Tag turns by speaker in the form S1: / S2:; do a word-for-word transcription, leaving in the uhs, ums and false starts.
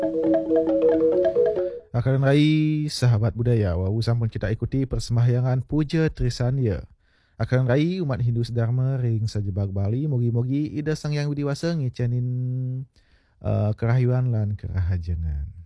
S1: Akan Rai sahabat budaya, wau sampun kita ikuti persembahyangan Puja Trisanya. Akan Rai umat Hindu sedharma ring sajebag Bali, mugi-mugi Ida Sang Hyang Widi Wasa ngecenin uh, kerahayuan lan kerahajengan.